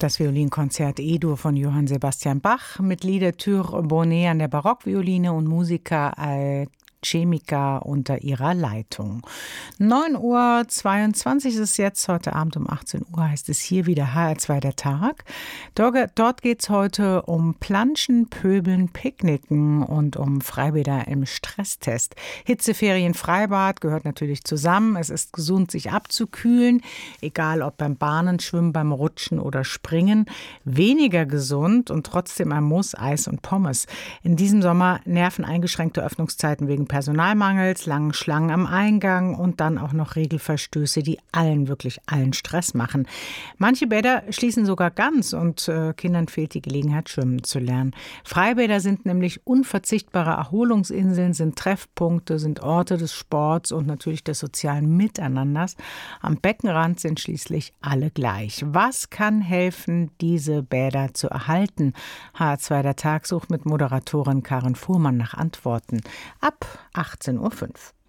Das Violinkonzert E-Dur von Johann Sebastian Bach mit Liedertür Bonnet an der Barockvioline und Musiker Chemica unter ihrer Leitung. 9:22 Uhr ist es jetzt, heute Abend um 18 Uhr heißt es hier wieder HR2 der Tag. Dort geht es heute um Planschen, Pöbeln, Picknicken und um Freibäder im Stresstest. Hitzeferien, Freibad gehört natürlich zusammen. Es ist gesund, sich abzukühlen, egal ob beim Bahnen, Schwimmen, beim Rutschen oder Springen. Weniger gesund und trotzdem ein Muss, Eis und Pommes. In diesem Sommer nerveneingeschränkte Öffnungszeiten wegen Personalmangels, langen Schlangen am Eingang und dann auch noch Regelverstöße, die wirklich allen Stress machen. Manche Bäder schließen sogar ganz und Kindern fehlt die Gelegenheit, schwimmen zu lernen. Freibäder sind nämlich unverzichtbare Erholungsinseln, sind Treffpunkte, sind Orte des Sports und natürlich des sozialen Miteinanders. Am Beckenrand sind schließlich alle gleich. Was kann helfen, diese Bäder zu erhalten? HR2 der Tag sucht mit Moderatorin Karin Fuhrmann nach Antworten. Ab 18:05 Uhr.